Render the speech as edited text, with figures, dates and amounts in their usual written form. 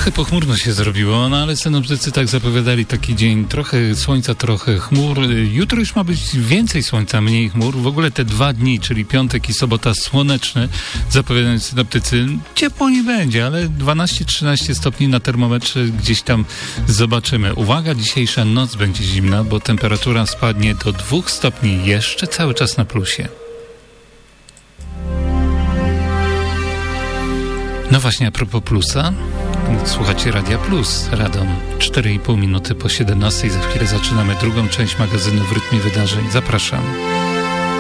Trochę pochmurno się zrobiło, no ale synoptycy tak zapowiadali taki dzień. Trochę słońca, trochę chmur. Jutro już ma być więcej słońca, mniej chmur. W ogóle te 2 dni, czyli piątek i sobota słoneczne, zapowiadają synoptycy. Ciepło nie będzie, ale 12-13 stopni na termometrze gdzieś tam zobaczymy. Uwaga, dzisiejsza noc będzie zimna, bo temperatura spadnie do 2 stopni. Jeszcze cały czas na plusie. No właśnie, a propos plusa, słuchacie Radia Plus, Radom, 4,5 minuty po 17. Za chwilę zaczynamy drugą część magazynu W rytmie wydarzeń. Zapraszam.